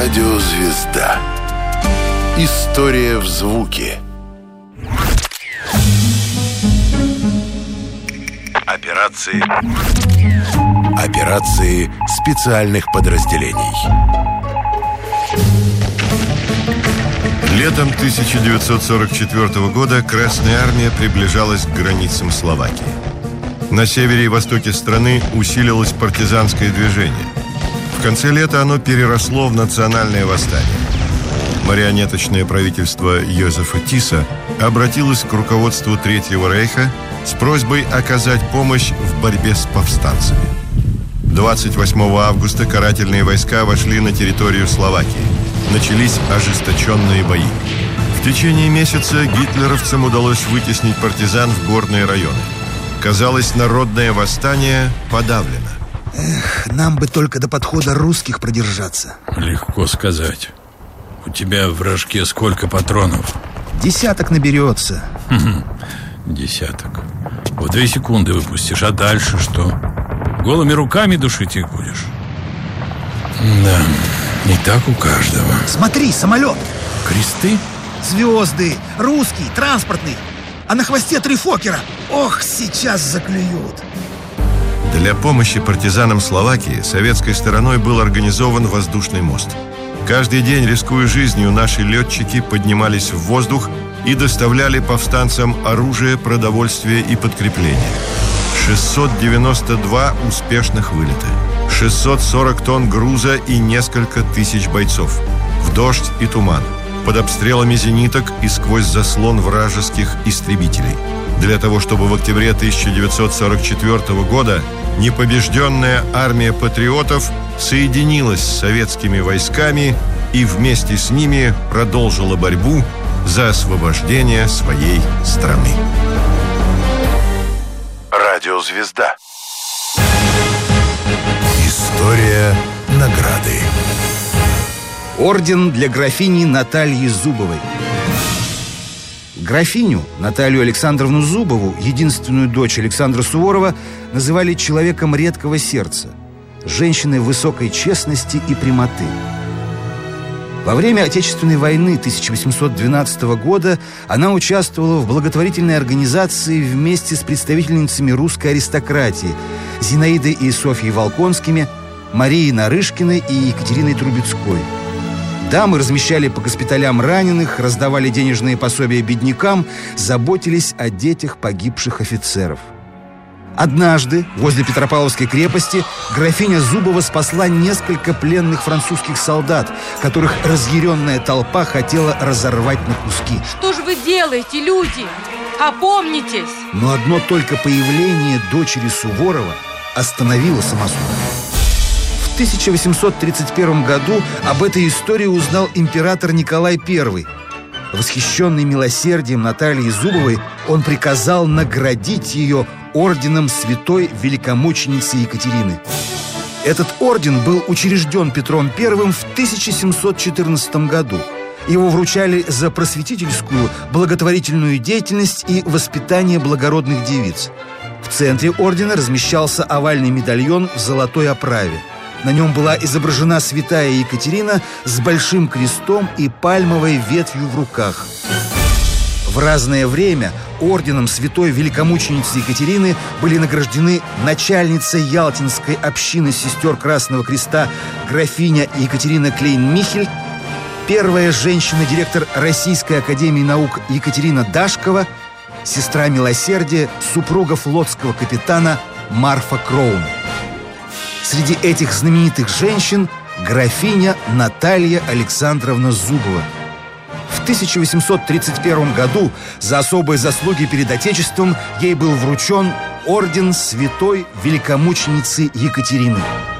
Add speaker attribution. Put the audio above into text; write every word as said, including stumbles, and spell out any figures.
Speaker 1: Радиозвезда. История в звуке. Операции. Операции специальных подразделений.
Speaker 2: Летом тысяча девятьсот сорок четвёртого года Красная Армия приближалась к границам Словакии. На севере и востоке страны усилилось партизанское движение. В конце лета оно переросло в национальное восстание. Марионеточное правительство Йозефа Тиса обратилось к руководству Третьего Рейха с просьбой оказать помощь в борьбе с повстанцами. двадцать восьмого августа карательные войска вошли на территорию Словакии. Начались ожесточенные бои. В течение месяца гитлеровцам удалось вытеснить партизан в горные районы. Казалось, народное восстание подавлено.
Speaker 3: Эх, нам бы только до подхода русских продержаться.
Speaker 4: Легко сказать. У тебя в рожке сколько патронов?
Speaker 3: Десяток наберется.
Speaker 4: Десяток. В две секунды выпустишь, а дальше что? Голыми руками душить их будешь? Да, не так у каждого.
Speaker 3: Смотри, самолет.
Speaker 4: Кресты?
Speaker 3: Звезды, русский, транспортный. А на хвосте три Фоккера. Ох, сейчас заклюют.
Speaker 2: Для помощи партизанам Словакии советской стороной был организован воздушный мост. Каждый день, рискуя жизнью, наши летчики поднимались в воздух и доставляли повстанцам оружие, продовольствие и подкрепление. шестьсот девяносто два успешных вылета, шестьсот сорок тонн груза и несколько тысяч бойцов. В дождь и туман, под обстрелами зениток и сквозь заслон вражеских истребителей. Для того, чтобы в октябре тысяча девятьсот сорок четвёртого года непобежденная армия патриотов соединилась с советскими войсками и вместе с ними продолжила борьбу за освобождение своей страны.
Speaker 1: Радиозвезда. История награды.
Speaker 3: Орден для графини Натальи Зубовой. Графиню Наталью Александровну Зубову, единственную дочь Александра Суворова, называли человеком редкого сердца, женщиной высокой честности и прямоты. Во время Отечественной войны тысяча восемьсот двенадцатого года она участвовала в благотворительной организации вместе с представительницами русской аристократии Зинаидой и Софьей Волконскими, Марией Нарышкиной и Екатериной Трубецкой. Дамы размещали по госпиталям раненых, раздавали денежные пособия беднякам, заботились о детях погибших офицеров. Однажды возле Петропавловской крепости графиня Зубова спасла несколько пленных французских солдат, которых разъяренная толпа хотела разорвать на куски.
Speaker 5: Что же вы делаете, люди? Опомнитесь!
Speaker 3: Но одно только появление дочери Суворова остановило самосуд. В тысяча восемьсот тридцать первом году об этой истории узнал император Николай Первый. Восхищенный милосердием Натальи Зубовой, он приказал наградить ее орденом святой великомученицы Екатерины. Этот орден был учрежден Петром Первым в тысяча семьсот четырнадцатом году. Его вручали за просветительскую, благотворительную деятельность и воспитание благородных девиц. В центре ордена размещался овальный медальон в золотой оправе. На нем была изображена святая Екатерина с большим крестом и пальмовой ветвью в руках. В разное время орденом святой великомученицы Екатерины были награждены начальница Ялтинской общины сестер Красного Креста графиня Екатерина Клейн-Михель, первая женщина-директор Российской академии наук Екатерина Дашкова, сестра милосердия, супруга флотского капитана Марфа Кроун. Среди этих знаменитых женщин графиня Наталья Александровна Зубова. В тысяча восемьсот тридцать первом году за особые заслуги перед Отечеством ей был вручен орден святой великомученицы Екатерины.